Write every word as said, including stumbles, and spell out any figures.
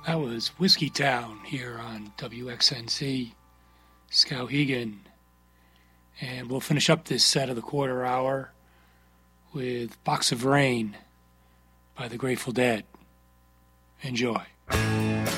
That was Whiskey Town here on W X N C, Skowhegan. And we'll finish up this set of the quarter hour with Box of Rain by the Grateful Dead. Enjoy.